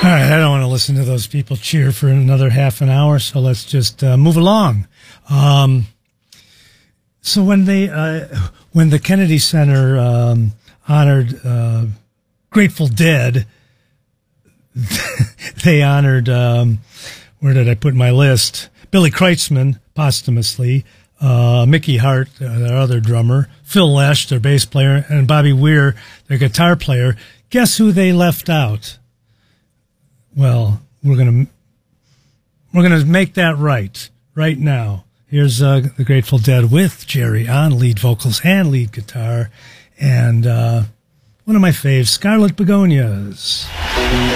right, I don't want to listen to those people cheer for another half an hour, so let's just move along. So when the Kennedy Center honored Grateful Dead, they honored, where did I put my list? Billy Kreutzmann, posthumously, Mickey Hart, their other drummer, Phil Lesh, their bass player, and Bobby Weir, their guitar player. Guess who they left out? Well, we're gonna make that right now. Here's the Grateful Dead with Jerry on lead vocals and lead guitar, and one of my faves, Scarlet Begonias.